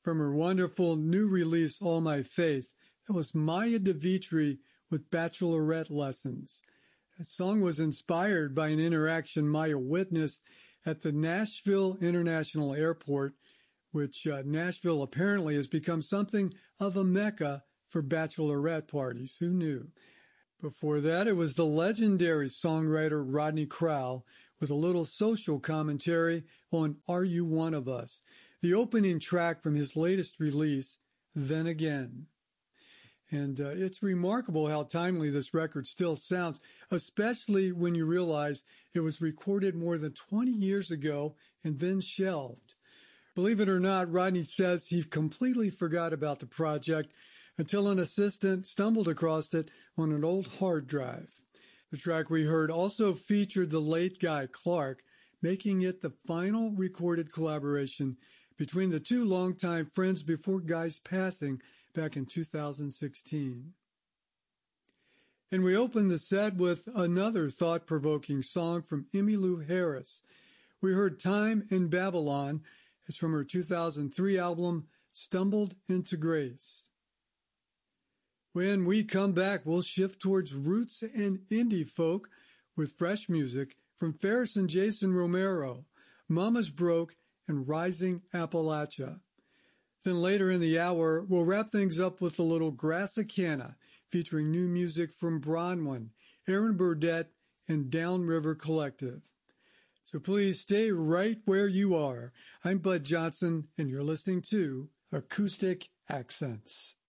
From her wonderful new release, All My Faith, that was Maya DeVitri with Bachelorette Lessons. That song was inspired by an interaction Maya witnessed at the Nashville International Airport, which Nashville apparently has become something of a mecca for bachelorette parties. Who knew? Before that, it was the legendary songwriter Rodney Crowell with a little social commentary on Are You One of Us, the opening track from his latest release, Then Again. And it's remarkable how timely this record still sounds, especially when you realize it was recorded more than 20 years ago and then shelved. Believe it or not, Rodney says he completely forgot about the project until an assistant stumbled across it on an old hard drive. The track we heard also featured the late Guy Clark, making it the final recorded collaboration between the two longtime friends before Guy's passing back in 2016. And we opened the set with another thought-provoking song from Emmylou Harris. We heard Time in Babylon. It's from her 2003 album, Stumbled into Grace. When we come back, we'll shift towards roots and indie folk with fresh music from Ferris and Jason Romero, Mama's Broke, and Rising Appalachia. Then later in the hour, we'll wrap things up with a little Grassicana, featuring new music from Bronwyn, Aaron Burdett, and Downriver Collective. So please stay right where you are. I'm Bud Johnson, and you're listening to Acoustic Accents.